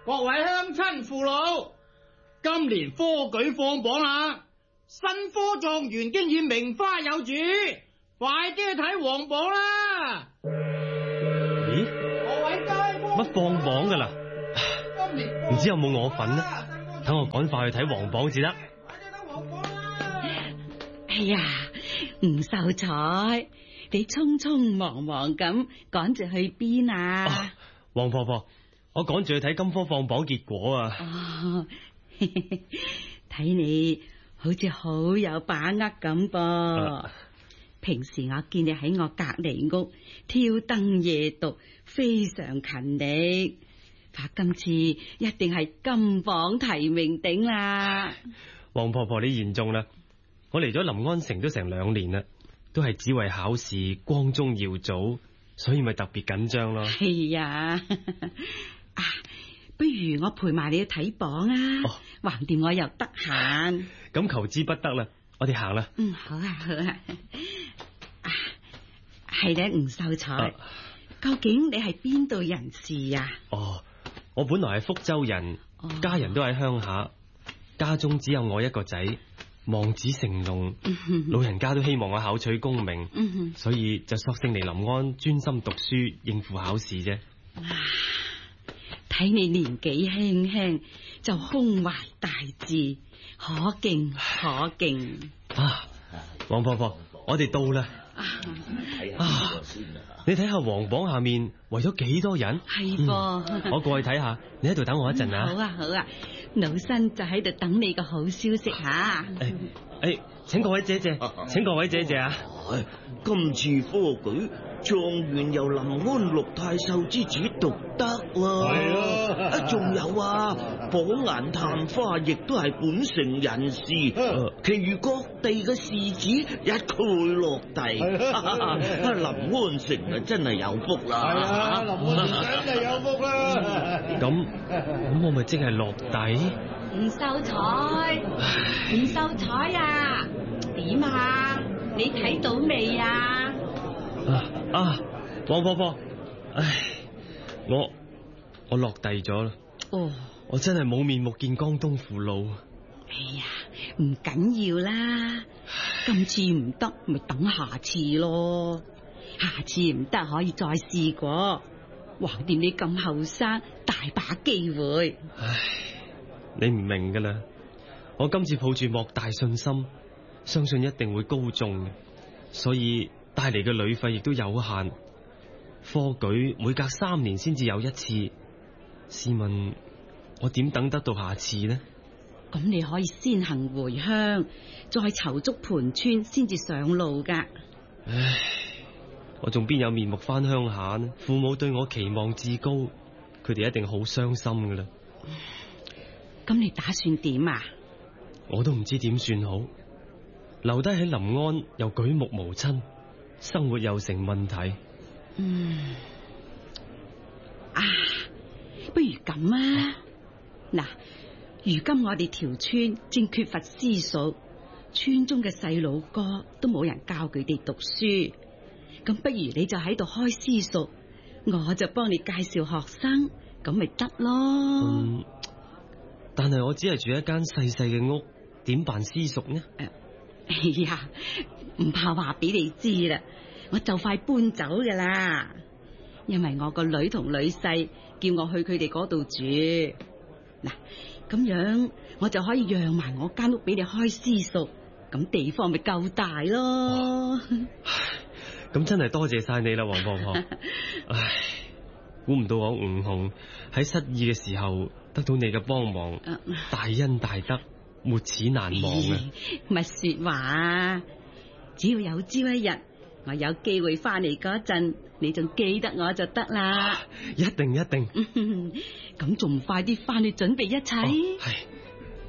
各位鄉親父老，今年科舉放榜啦，新科狀元經已名花有主，快啲去睇皇榜啦！ 咦？ 各位街坊， 乜放榜噶啦？ 今年唔知有冇我份呢？等我趕快去睇皇榜至得。 快啲睇皇榜啦！ 哎呀，吳秀才，你匆匆忙忙咁趕住去邊啊？ 王婆婆，我趕住去睇今科放榜結果啊！ 哦，睇你好似好有把握咁噃。平時我見你喺我隔籬屋挑燈夜讀，非常勤力。怕今次一定係金榜題名頂啦！ 王婆婆，你言重啦！我嚟咗臨安城都成2年啦，都係只為考試光宗耀祖，所以咪特別緊張咯。 係呀，啊，不如我陪埋你去睇榜啊！橫掂我又得閒。 咁求之不得啦，我哋行啦。 好啊，好啊。係咧，吳秀才，究竟你係邊度人士啊？ 我本來係福州人，家人都喺鄉下，家中只有我一個仔，望子成龍，老人家都希望我考取功名，所以就索性嚟臨安專心讀書，應付考試啫。 睇你年紀輕輕就胸懷大志，可敬可敬。 王婆婆，我哋到啦。你睇下皇榜下面圍咗幾多人？係噃，我過去睇下，你喺度等我一陣啊。 好啊，好啊，老身就喺度等你個好消息吓。 請各位姐姐，請各位姐姐啊！ 今次科舉狀元由臨安陸太守之子獨得喎。係啊，仲有啊，榜眼探花亦都係本城人士，其餘各地嘅士子一概落第。臨安城啊，真係有福啦！係啊，臨安城真係有福啦！ 咁我咪即係落第？ 吳秀才，吳秀才啊，點啊？你睇到未啊？ 王婆婆，我落第咗啦。我真係冇面目見江東父老。 哎呀，唔緊要啦，今次唔得咪等下次咯，下次唔得可以再試過，橫掂你咁後生，大把機會。 你唔明噶啦，我今次抱住莫大信心，相信一定會高中嘅，所以帶嚟嘅旅費亦都有限。科舉每隔3年先至有一次，試問我點等得到下次呢？ 咁你可以先行回鄉，再籌足盤川先至上路噶。 我仲邊有面目翻鄉下呢？父母對我期望至高，佢哋一定好傷心噶啦。 咁你打算點啊？ 我都唔知點算好，留低喺臨安又舉目無親，生活又成問題。 不如咁啊！嗱，如今我哋條村正缺乏私塾，村中嘅細佬哥都冇人教佢哋讀書，咁不如你就喺度開私塾，我就幫你介紹學生，咁咪得咯。 但係我只係住一間細細嘅屋，點辦私塾呢？ 哎呀，唔怕話俾你知啦，我就快搬走噶啦，因為我個女同女婿叫我去佢哋嗰度住。嗱，咁樣我就可以讓埋我間屋俾你開私塾，咁地方咪夠大咯。 咁真係多謝晒你啦，王婆婆。估唔到我吳紅喺失意嘅時候得到你嘅幫忙，大恩大德，沒齒難忘啊！ 乜說話啊？只要有朝一日我有機會翻嚟嗰陣，你仲記得我就得啦。 一定一定。 咁仲唔快啲翻去準備一切？ 係。